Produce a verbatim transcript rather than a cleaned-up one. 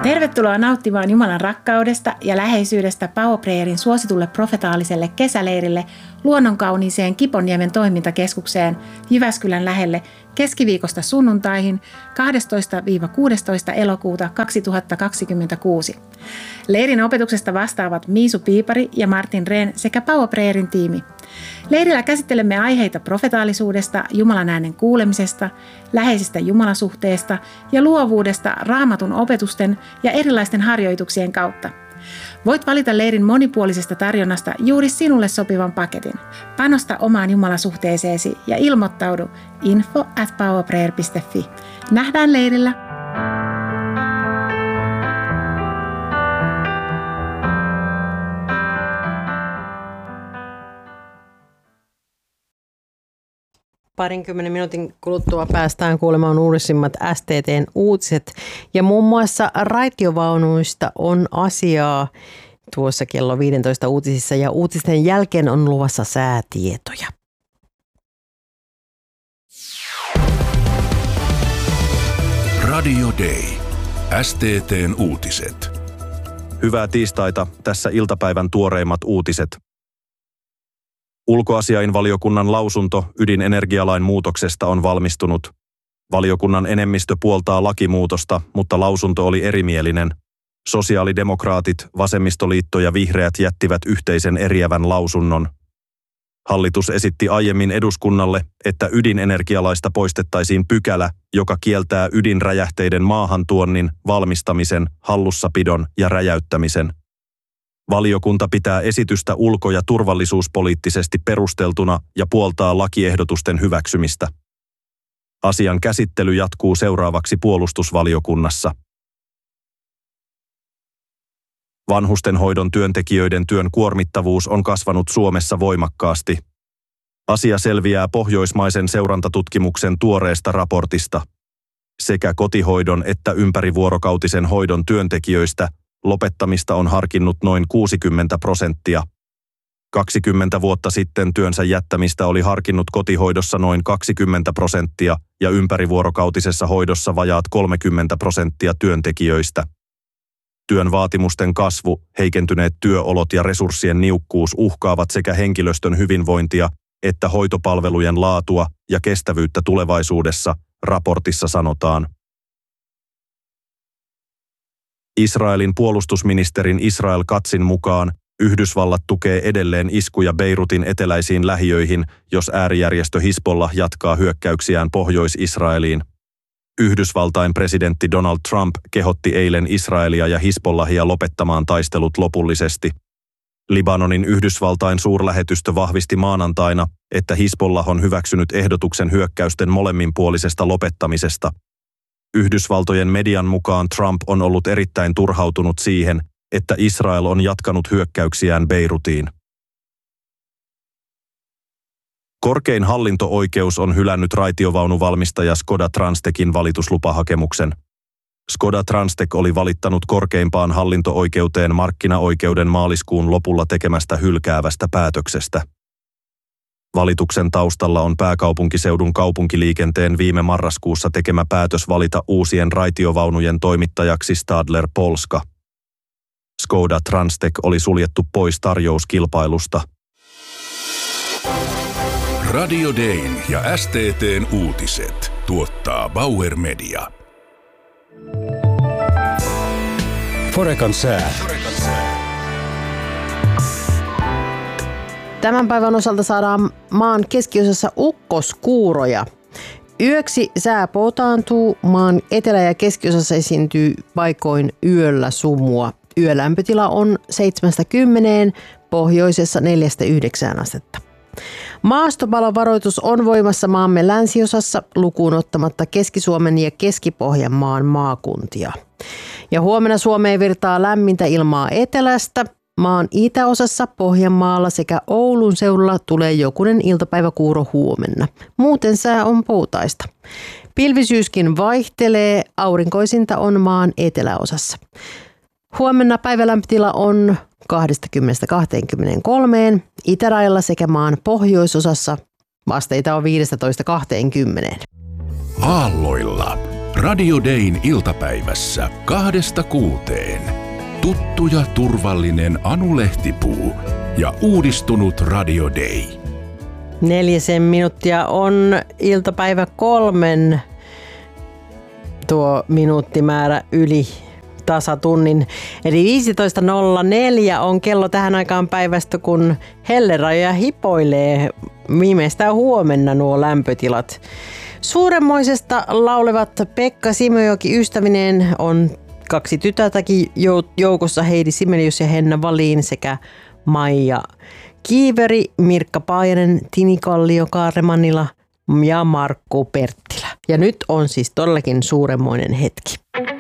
Tervetuloa nauttimaan Jumalan rakkaudesta ja läheisyydestä Power Prayerin suositulle profetaaliselle kesäleirille luonnonkauniiseen Kiponniemen toimintakeskukseen Jyväskylän lähelle keskiviikosta sunnuntaihin kahdestoista kuudestoista elokuuta kaksituhattakaksikymmentäkuusi. Leirin opetuksesta vastaavat Miisu Piipari ja Martin Rehn sekä Power Prayerin tiimi. Leirillä käsittelemme aiheita profetaalisuudesta, Jumalan äänen kuulemisesta, läheisestä jumalasuhteesta ja luovuudesta Raamatun opetusten ja erilaisten harjoituksien kautta. Voit valita leirin monipuolisesta tarjonnasta juuri sinulle sopivan paketin. Panosta omaan jumalasuhteeseesi ja ilmoittaudu info at powerprayer piste fi. Nähdään leirillä! Parinkymmenen minuutin kuluttua päästään kuulemaan uudisimmat S T T:n uutiset ja muun muassa raitiovaunuista on asiaa tuossa kello viisitoista uutisissa ja uutisten jälkeen on luvassa säätietoja. Radio Day. S T T:n uutiset. Hyvää tiistaita, tässä iltapäivän tuoreimmat uutiset. Ulkoasiainvaliokunnan lausunto ydinenergialain muutoksesta on valmistunut. Valiokunnan enemmistö puoltaa lakimuutosta, mutta lausunto oli erimielinen. Sosiaalidemokraatit, vasemmistoliitto ja vihreät jättivät yhteisen eriävän lausunnon. Hallitus esitti aiemmin eduskunnalle, että ydinenergialaista poistettaisiin pykälä, joka kieltää ydinräjähteiden maahantuonnin, valmistamisen, hallussapidon ja räjäyttämisen. Valiokunta pitää esitystä ulko- ja turvallisuuspoliittisesti perusteltuna ja puoltaa lakiehdotusten hyväksymistä. Asian käsittely jatkuu seuraavaksi puolustusvaliokunnassa. Vanhustenhoidon työntekijöiden työn kuormittavuus on kasvanut Suomessa voimakkaasti. Asia selviää pohjoismaisen seurantatutkimuksen tuoreesta raportista. Sekä kotihoidon että ympärivuorokautisen hoidon työntekijöistä lopettamista on harkinnut noin kuusikymmentä prosenttia. kaksikymmentä vuotta sitten työnsä jättämistä oli harkinnut kotihoidossa noin kaksikymmentä prosenttia ja ympärivuorokautisessa hoidossa vajaat kolmekymmentä prosenttia työntekijöistä. Työn vaatimusten kasvu, heikentyneet työolot ja resurssien niukkuus uhkaavat sekä henkilöstön hyvinvointia että hoitopalvelujen laatua ja kestävyyttä tulevaisuudessa, raportissa sanotaan. Israelin puolustusministerin Israel Katzin mukaan Yhdysvallat tukee edelleen iskuja Beirutin eteläisiin lähiöihin, jos äärijärjestö Hizbollah jatkaa hyökkäyksiään Pohjois-Israeliin. Yhdysvaltain presidentti Donald Trump kehotti eilen Israelia ja Hizbollahia lopettamaan taistelut lopullisesti. Libanonin Yhdysvaltain suurlähetystö vahvisti maanantaina, että Hizbollah on hyväksynyt ehdotuksen hyökkäysten molemminpuolisesta lopettamisesta. Yhdysvaltojen median mukaan Trump on ollut erittäin turhautunut siihen, että Israel on jatkanut hyökkäyksiään Beirutiin. Korkein hallinto-oikeus on hylännyt raitiovaunuvalmistaja Skoda Transtechin valituslupahakemuksen. Skoda Transtech oli valittanut korkeimpaan hallinto-oikeuteen markkinaoikeuden maaliskuun lopulla tekemästä hylkäävästä päätöksestä. Valituksen taustalla on pääkaupunkiseudun kaupunkiliikenteen viime marraskuussa tekemä päätös valita uusien raitiovaunujen toimittajaksi Stadler Polska. Skoda Transtech oli suljettu pois tarjouskilpailusta. Radio Dayn ja S T T:n uutiset tuottaa Bauer Media. Forekan sää. Tämän päivän osalta saadaan maan keskiosassa ukkoskuuroja. Yöksi sää poutaantuu, maan etelä- ja keskiosassa esiintyy paikoin yöllä sumua. Yölämpötila on seitsemästä kymmeneen, pohjoisessa neljästä yhdeksään astetta. Maastopalovaroitus on voimassa maamme länsiosassa lukuun ottamatta Keski-Suomen ja Keski-Pohjanmaan maakuntia. Ja huomenna Suomeen virtaa lämmintä ilmaa etelästä. Maan itäosassa, Pohjanmaalla sekä Oulun seudulla tulee jokunen iltapäiväkuuro huomenna. Muuten sää on poutaista. Pilvisyyskin vaihtelee, aurinkoisinta on maan eteläosassa. Huomenna päivälämpötila on kaksikymmentä kaksikymmentäkolme, itärajalla sekä maan pohjoisosassa vasteita on viisitoista kaksikymmentä. Aalloilla. Radio Dayn iltapäivässä kahdesta kuuteen. Tuttu ja turvallinen Anu Lehtipuu ja uudistunut Radio Day. Neljäsen minuuttia on iltapäivä kolmen tuo minuuttimäärä yli tasatunnin. Eli viisitoista nolla neljä on kello tähän aikaan päivästä, kun helleraja hipoilee viimeistään huomenna nuo lämpötilat. Suuremmoisesta laulevat Pekka Simojoki ystävineen, on kaksi tytärtäkin joukossa, Heidi Simelius ja Henna Wallin sekä Maija Kiiveri, Mirkka Paajanen, Tini Kallio, Kaare Mannila ja Markku Perttilä. Ja nyt on siis todellakin suuremmoinen hetki.